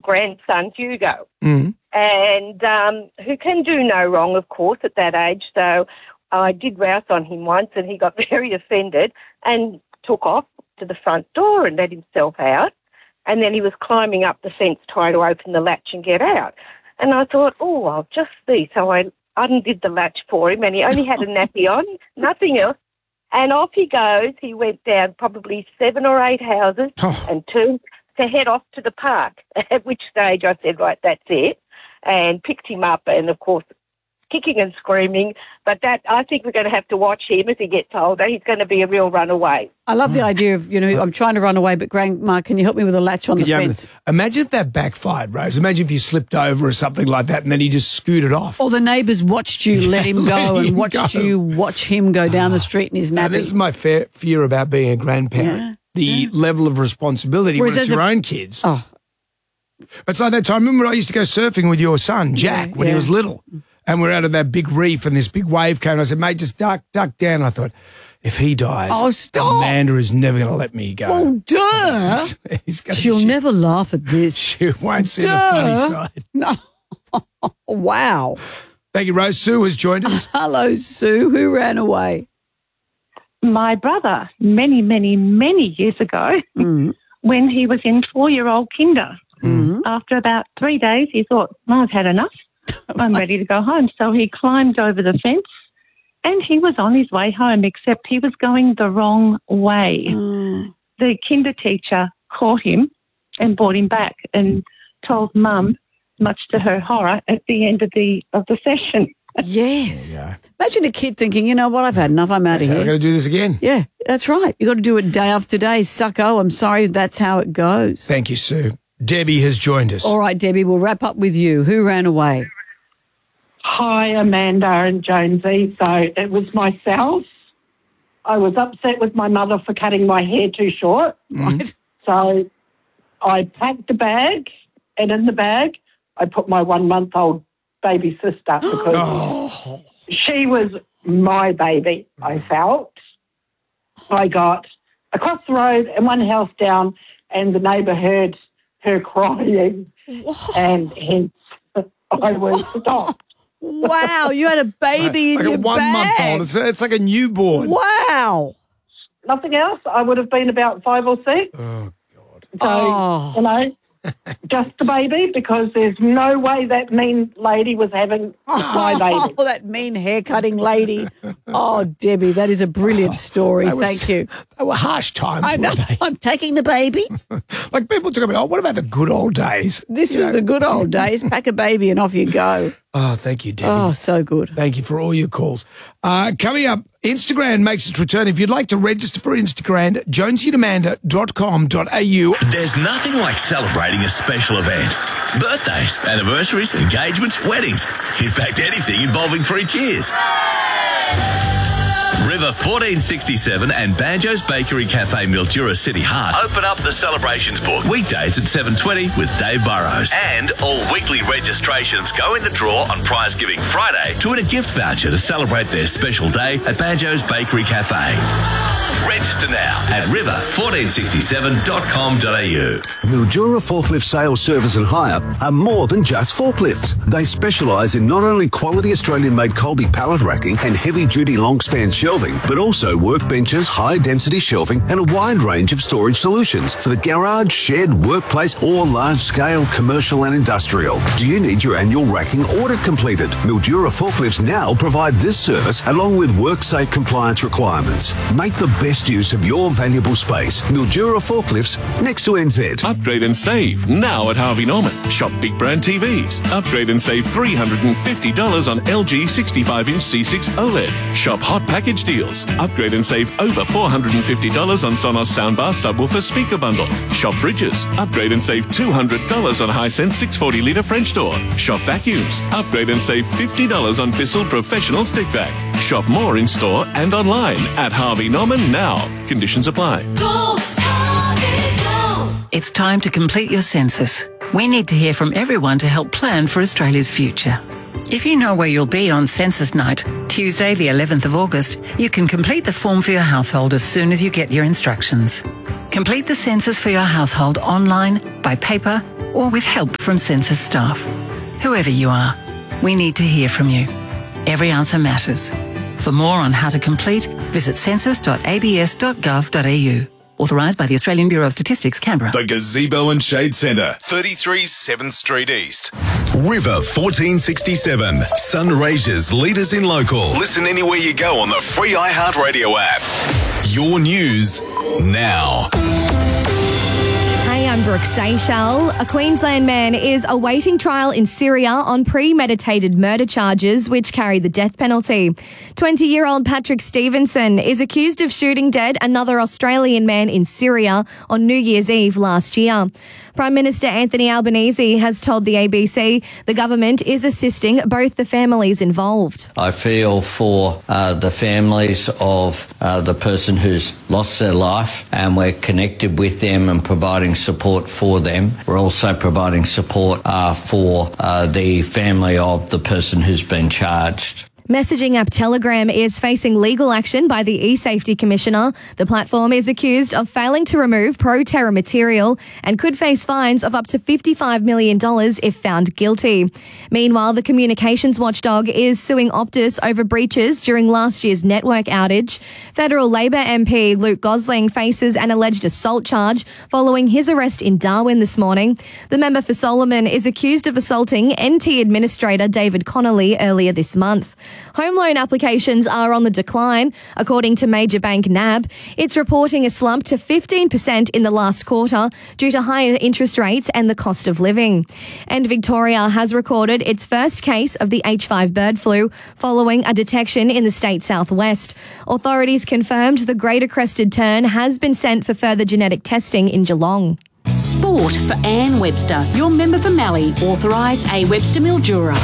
grandson, Hugo, Mm. and who can do no wrong, of course, at that age. So I did rouse on him once, and he got very offended and took off to the front door and let himself out. And then he was climbing up the fence trying to open the latch and get out. And I thought, oh, I'll just see. So I undid the latch for him, and he only had a nappy on, nothing else. And off he goes. He went down probably 7 or 8 houses and turned to head off to the park, at which stage I said, right, that's it, and picked him up and, of course, kicking and screaming. But that, I think we're going to have to watch him as he gets older. He's going to be a real runaway. I love the idea of, I'm trying to run away, but Grandma, can you help me with a latch on the fence? Imagine if that backfired, Rose. Imagine if you slipped over or something like that and then he just scooted off. Or the neighbours watched you let him go and watched you watch him go down the street in his nappy. This is my fear about being a grandparent. Yeah. The level of responsibility when it's your own kids. Oh. It's like that time. Remember when I used to go surfing with your son, Jack, when he was little? And we're out of that big reef and this big wave came. And I said, mate, just duck down. I thought, if he dies, Amanda is never going to let me go. Well, duh. She'll never laugh at this. She won't see the funny side. No. Wow. Thank you, Rose. Sue has joined us. Hello, Sue. Who ran away? My brother, many, many, many years ago, when he was in 4-year-old kinder. After about 3 days, he thought, I've had enough. I'm ready to go home. So he climbed over the fence and he was on his way home, except he was going the wrong way. The kinder teacher caught him and brought him back and told Mum, much to her horror, at the end of the session. Yes. Imagine a kid thinking, you know what, I've had enough, I'm out of here. I've got to do this again. Yeah, that's right. You've got to do it day after day. Sucko, I'm sorry, that's how it goes. Thank you, Sue. Debbie has joined us. All right, Debbie, we'll wrap up with you. Who ran away? Hi, Amanda and Jonesy. So it was myself. I was upset with my mother for cutting my hair too short. Right. So I packed a bag, and in the bag I put my 1-month-old baby sister because she was my baby, I felt. I got across the road and one house down, and the neighbour heard her crying, and hence I was stopped. Wow, you had a baby in your bag. Like a 1-month-old. It's like a newborn. Wow. Nothing else. I would have been about 5 or 6. Oh, God. So, just the baby, because there's no way that mean lady was having my baby. Oh, that mean hair-cutting lady. Oh, Debbie, that is a brilliant story. Thank you. They were harsh times, I know. weren't they? I'm taking the baby. Like people talk about, what about the good old days? This was the good old days. Pack a baby and off you go. Oh, thank you, Debbie. Oh, so good. Thank you for all your calls. Coming up, Instagram makes its return. If you'd like to register for Instagram, jonesyandamanda.com.au. There's nothing like celebrating a special event. Birthdays, anniversaries, engagements, weddings. In fact, anything involving 3 cheers. River 1467 and Banjo's Bakery Cafe Mildura City Heart open up the celebrations book weekdays at 7:20 with Dave Burrows. And all weekly registrations go in the draw on Prize Giving Friday to win a gift voucher to celebrate their special day at Banjo's Bakery Cafe. Register now at river1467.com.au. Mildura Forklift Sales, Service and Hire are more than just forklifts. They specialise in not only quality Australian-made Colby pallet racking and heavy-duty long-span shelving, but also workbenches, high-density shelving and a wide range of storage solutions for the garage, shed, workplace or large-scale commercial and industrial. Do you need your annual racking audit completed? Mildura Forklifts now provide this service along with WorkSafe compliance requirements. Make the best use of your valuable space. Mildura Forklifts, next to NZ. Upgrade and save now at Harvey Norman. Shop big brand TVs. Upgrade and save $350 on LG 65-inch C6 OLED. Shop hot package deals. Upgrade and save over $450 on Sonos soundbar subwoofer speaker bundle. Shop fridges. Upgrade and save $200 on Hisense 640-litre French door. Shop vacuums. Upgrade and save $50 on Bissell Professional Stick Vac. Shop more in store and online at Harvey Norman now. Conditions apply. Go, Harvey, go. It's time to complete your census. We need to hear from everyone to help plan for Australia's future. If you know where you'll be on census night, Tuesday the 11th of August, you can complete the form for your household as soon as you get your instructions. Complete the census for your household online, by paper, or with help from census staff. Whoever you are, we need to hear from you. Every answer matters. For more on how to complete, visit census.abs.gov.au. Authorised by the Australian Bureau of Statistics, Canberra. The Gazebo and Shade Centre, 33 7th Street East. River 1467. Sunraysia's leaders in local. Listen anywhere you go on the free iHeartRadio app. Your news now. Hey, I'm Brooke Seychelles. A Queensland man is awaiting trial in Syria on premeditated murder charges which carry the death penalty. 20-year-old Patrick Stevenson is accused of shooting dead another Australian man in Syria on New Year's Eve last year. Prime Minister Anthony Albanese has told the ABC the government is assisting both the families involved. I feel for the families of the person who's lost their life, and we're connected with them and providing support for them. We're also providing support for the family of the person who's been charged. Messaging app Telegram is facing legal action by the E-Safety Commissioner. The platform is accused of failing to remove pro-terror material and could face fines of up to $55 million if found guilty. Meanwhile, the communications watchdog is suing Optus over breaches during last year's network outage. Federal Labor MP Luke Gosling faces an alleged assault charge following his arrest in Darwin this morning. The member for Solomon is accused of assaulting NT Administrator David Connolly earlier this month. Home loan applications are on the decline, according to major bank NAB. It's reporting a slump to 15% in the last quarter due to higher interest rates and the cost of living. And Victoria has recorded its first case of the H5 bird flu following a detection in the state southwest. Authorities confirmed the greater crested tern has been sent for further genetic testing in Geelong. Sport for Anne Webster, your member for Mallee, authorised A. Webster Mildura.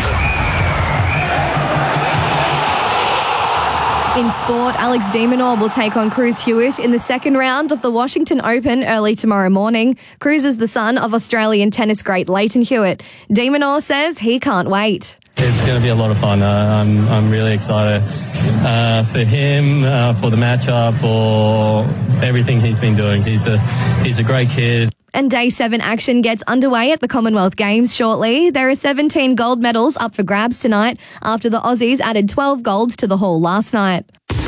In sport, Alex de Minaur will take on Cruz Hewitt in the second round of the Washington Open early tomorrow morning. Cruz is the son of Australian tennis great Leighton Hewitt. De Minaur says he can't wait. It's going to be a lot of fun. I'm really excited for him, for the matchup, for everything he's been doing. He's a great kid. And Day 7 action gets underway at the Commonwealth Games shortly. There are 17 gold medals up for grabs tonight after the Aussies added 12 golds to the haul last night.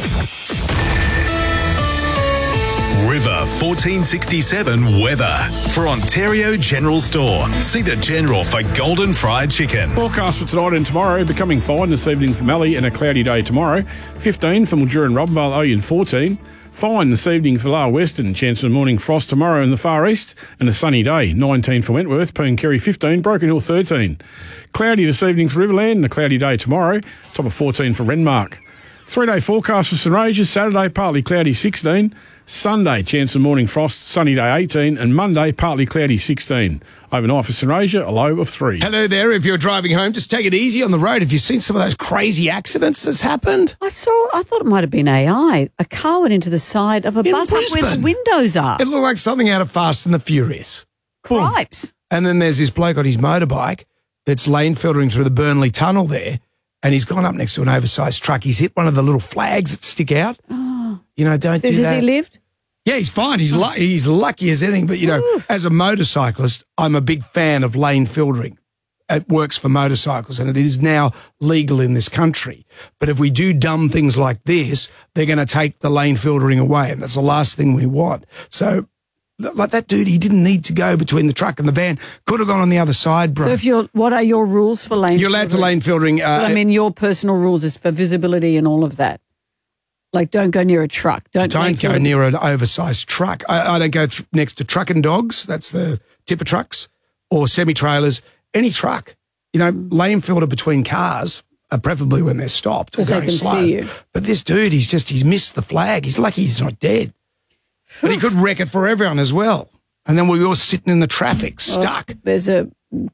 River 1467 weather for Ontario General Store. See the General for golden fried chicken. Forecast for tonight and tomorrow, becoming fine this evening for Mallee and a cloudy day tomorrow. 15 for Mildura and Robinvale, Oyen 14. Fine this evening for Lower Western, chance of morning frost tomorrow in the far east, and a sunny day. 19 for Wentworth, Pooncarry 15, Broken Hill 13. Cloudy this evening for Riverland and a cloudy day tomorrow, top of 14 for Renmark. 3-day forecast for St Regis, Saturday partly cloudy 16, Sunday chance of morning frost, sunny day 18, and Monday partly cloudy 16. Overnight for St Regis, a low of 3. Hello there. If you're driving home, just take it easy on the road. Have you seen some of those crazy accidents that's happened? I thought it might have been AI. A car went into the side of a bus up where the windows are. It looked like something out of Fast and the Furious. Cripes. And then there's this bloke on his motorbike that's lane filtering through the Burnley Tunnel there, and he's gone up next to an oversized truck. He's hit one of the little flags that stick out. Oh. Don't do that. Has he lived? Yeah, he's fine. He's lucky as anything. But, as a motorcyclist, I'm a big fan of lane filtering. It works for motorcycles, and it is now legal in this country. But if we do dumb things like this, they're going to take the lane filtering away, and that's the last thing we want. So, like that dude, he didn't need to go between the truck and the van. Could have gone on the other side, bro. So what are your rules for lane filtering? You're allowed to lane filtering. But I mean, your personal rules is for visibility and all of that. Like, don't go near a truck. Don't go near an oversized truck. I don't go next to trucking dogs. That's the tipper trucks or semi-trailers. Any truck. Lane filter between cars, preferably when they're stopped. Because they can see you. But this dude, he's missed the flag. He's lucky he's not dead. But he could wreck it for everyone as well. And then we were all sitting in the traffic, stuck. Was it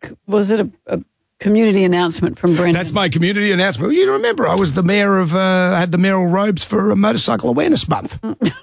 a community announcement from Brendan? That's my community announcement. Well, you remember I was the mayor of, had the mayoral robes for a Motorcycle Awareness Month.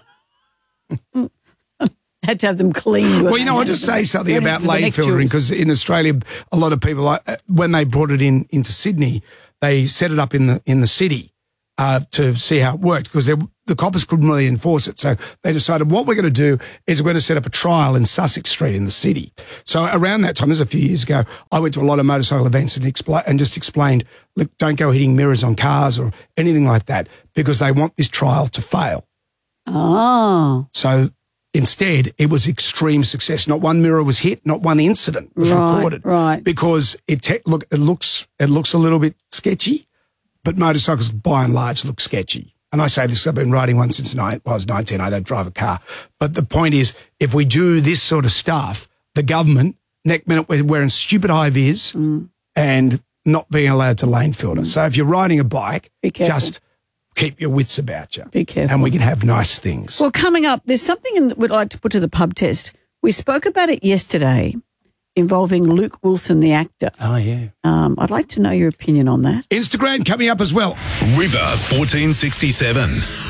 Had to have them cleaned. Well, I'll just say something about lane filtering, because in Australia, a lot of people, when they brought it into Sydney, they set it up in the city to see how it worked because the coppers couldn't really enforce it. So they decided what we're going to do is we're going to set up a trial in Sussex Street in the city. So around that time, this was a few years ago, I went to a lot of motorcycle events and just explained, look, don't go hitting mirrors on cars or anything like that because they want this trial to fail. Oh. So instead, it was extreme success. Not one mirror was hit, not one incident was recorded. Right. Because it looks a little bit sketchy, but motorcycles by and large look sketchy. And I say this, I've been riding one since I was 19. I don't drive a car. But the point is, if we do this sort of stuff, the government, next minute we're wearing stupid high vis and not being allowed to lane filter. So if you're riding a bike, just keep your wits about you. Be careful. And we can have nice things. Well, coming up, there's something that we'd like to put to the pub test. We spoke about it yesterday involving Luke Wilson, the actor. Oh, yeah. I'd like to know your opinion on that. Instagram coming up as well. River 1467.